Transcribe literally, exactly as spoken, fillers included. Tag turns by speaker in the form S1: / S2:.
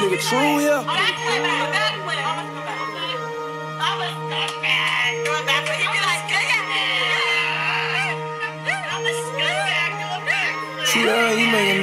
S1: nigga true, yeah.
S2: Backflip, backflip. I'm a scumbag. Do a backflip. He be like, yeah. I'm a scumbag. Do a backflip.
S1: True, yeah, you making